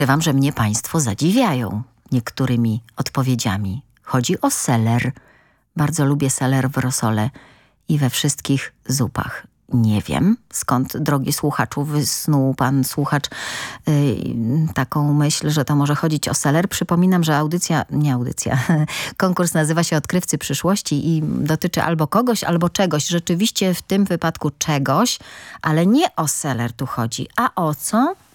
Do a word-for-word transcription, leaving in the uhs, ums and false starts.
Wam, że mnie państwo zadziwiają niektórymi odpowiedziami. Chodzi o seler. Bardzo lubię seler w rosole i we wszystkich zupach. Nie wiem, skąd, drogi słuchaczu, wysnuł pan słuchacz yy, taką myśl, że to może chodzić o seler. Przypominam, że audycja, nie audycja, konkurs nazywa się Odkrywcy Przyszłości i dotyczy albo kogoś, albo czegoś. Rzeczywiście w tym wypadku czegoś, ale nie o seler tu chodzi. A o co?